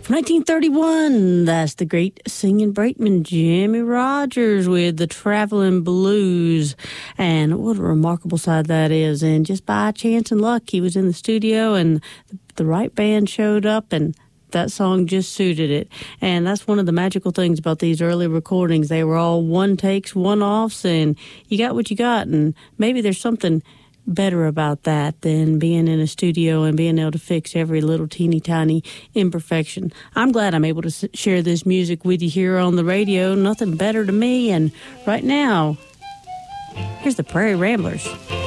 From 1931, that's the great singing brakeman Jimmie Rodgers with the Traveling Blues. And what a remarkable side that is. And just by chance and luck, he was in the studio and the right band showed up and that song just suited it. And that's one of the magical things about these early recordings. They were all one takes, one offs, and you got what you got. And maybe there's something better about that than being in a studio and being able to fix every little teeny tiny imperfection. I'm glad I'm able to share this music with you here on the radio. Nothing better to me. And right now, here's the Prairie Ramblers.